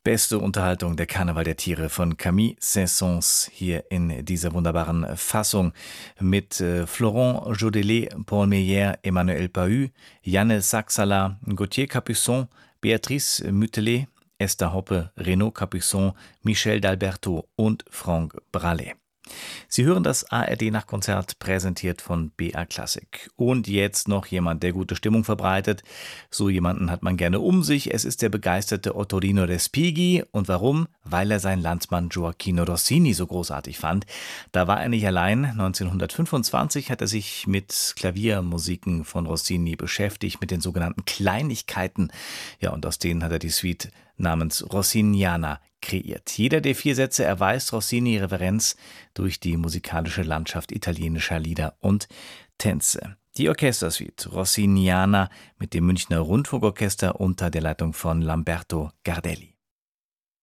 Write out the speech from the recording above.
Beste Unterhaltung, der Karneval der Tiere von Camille Saint-Saëns hier in dieser wunderbaren Fassung mit Florent Jodelet, Paul Meyer, Emmanuel Pahud, Janne Saxala, Gauthier Capuçon, Béatrice Mütelet, Esther Hoppe, Renaud Capuçon, Michel d'Alberto und Franck Braley. Sie hören das ARD-Nachtkonzert, präsentiert von BR Classic. Und jetzt noch jemand, der gute Stimmung verbreitet. So jemanden hat man gerne um sich. Es ist der begeisterte Ottorino Respighi. Und warum? Weil er seinen Landsmann Gioacchino Rossini so großartig fand. Da war er nicht allein. 1925 hat er sich mit Klaviermusiken von Rossini beschäftigt, mit den sogenannten Kleinigkeiten. Ja, und aus denen hat er die Suite namens Rossiniana kreiert. Jeder der 4 Sätze erweist Rossini Reverenz durch die musikalische Landschaft italienischer Lieder und Tänze. Die Orchestersuite Rossiniana mit dem Münchner Rundfunkorchester unter der Leitung von Lamberto Gardelli.